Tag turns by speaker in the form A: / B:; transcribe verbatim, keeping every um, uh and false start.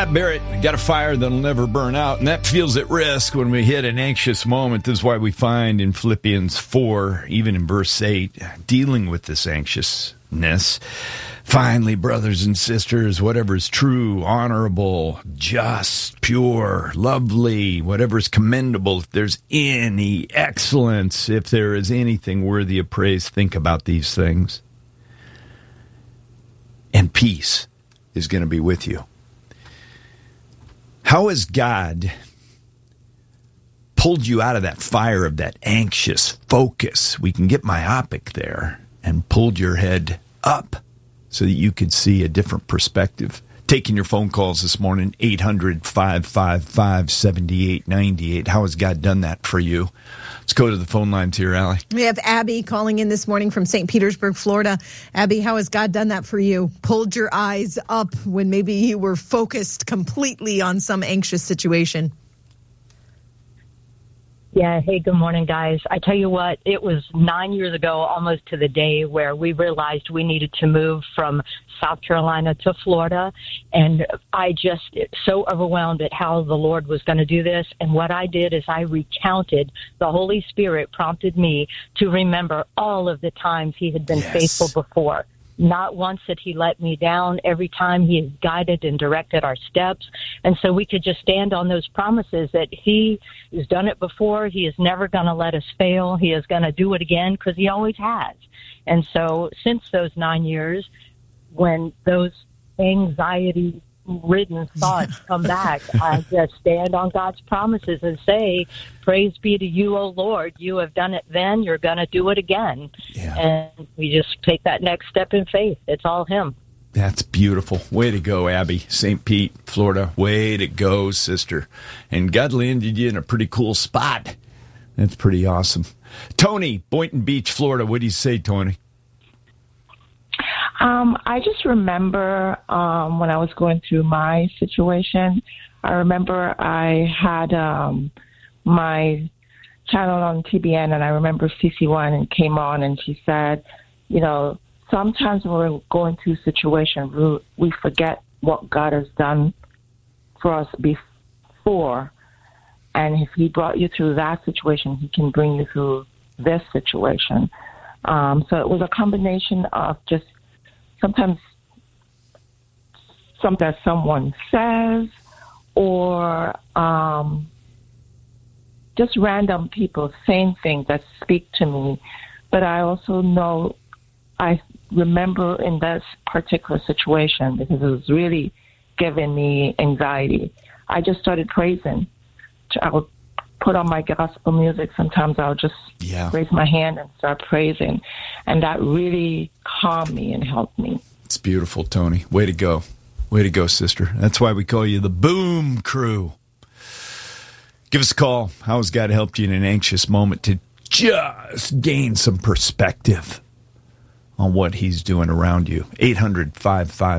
A: Scott Barrett, got a fire that'll never burn out, and that feels at risk when we hit an anxious moment. This is why we find in Philippians four, even in verse eight, dealing with this anxiousness. Finally, brothers and sisters, whatever is true, honorable, just, pure, lovely, whatever is commendable, if there's any excellence, if there is anything worthy of praise, think about these things. And peace is going to be with you. How has God pulled you out of that fire of that anxious focus? We can get myopic there, and pulled your head up so that you could see a different perspective. Taking your phone calls this morning, eight hundred, five five five, seven eight nine eight. How has God done that for you? Let's go to the phone lines here, Allie.
B: We have Abby calling in this morning from Saint Petersburg, Florida. Abby, how has God done that for you? Pulled your eyes up when maybe you were focused completely on some anxious situation.
C: Yeah. Hey, good morning, guys. I tell you what, it was nine years ago, almost to the day, where we realized we needed to move from South Carolina to Florida. And I just so overwhelmed at how the Lord was going to do this. And what I did is I recounted. The Holy Spirit prompted me to remember all of the times he had been
A: Yes.
C: faithful before. Not once did he let me down. Every time he has guided and directed our steps. And so we could just stand on those promises that he has done it before. He is never going to let us fail. He is going to do it again, because he always has. And so since those nine years, when those anxiety ridden thoughts come back, I just stand on God's promises and say, praise be to you, O Lord. You have done it then. You're going to do it again.
A: Yeah.
C: And we just take that next step in faith. It's all him.
A: That's beautiful. Way to go, Abby. Saint Pete, Florida. Way to go, sister. And God landed you in a pretty cool spot. That's pretty awesome. Tony, Boynton Beach, Florida. What do you say, Tony?
D: Um, I just remember um, when I was going through my situation, I remember I had um, my channel on T B N, and I remember C C one came on, and she said, you know, sometimes when we're going through situations, we, we forget what God has done for us before. And if he brought you through that situation, he can bring you through this situation. Um, so it was a combination of just sometimes something that someone says, or um, just random people saying things that speak to me. But I also know, I remember in this particular situation, because it was really giving me anxiety, I just started praising. I would put on my gospel music. Sometimes I'll just
A: Yeah.
D: raise my hand and start praising. And that really calmed me and helped me.
A: It's beautiful, Tony. Way to go. Way to go, sister. That's why we call you the Boom Crew. Give us a call. How has God helped you in an anxious moment to just gain some perspective on what he's doing around you? eight hundred, five five